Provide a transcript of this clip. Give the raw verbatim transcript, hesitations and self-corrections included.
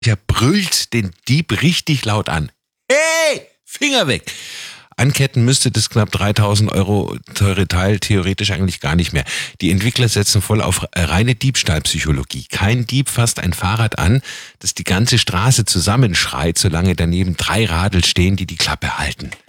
Er brüllt den Dieb richtig laut an. Hey, Finger weg! Anketten müsste das knapp dreitausend Euro teure Teil theoretisch eigentlich gar nicht mehr. Die Entwickler setzen voll auf reine Diebstahlpsychologie. Kein Dieb fasst ein Fahrrad an, das die ganze Straße zusammenschreit, solange daneben drei Radl stehen, die die Klappe halten.